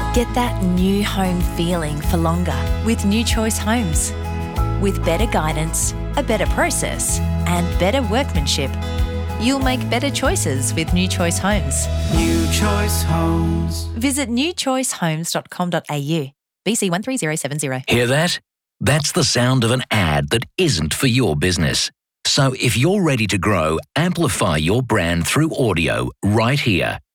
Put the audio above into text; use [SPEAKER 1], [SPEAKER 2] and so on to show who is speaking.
[SPEAKER 1] Get that new home feeling for longer with New Choice Homes. With better guidance, a better process, and better workmanship, you'll make better choices with New Choice Homes.
[SPEAKER 2] New Choice Homes.
[SPEAKER 1] Visit newchoicehomes.com.au. BC 13070.
[SPEAKER 3] Hear that? That's the sound of an ad that isn't for your business. So if you're ready to grow, amplify your brand through audio right here.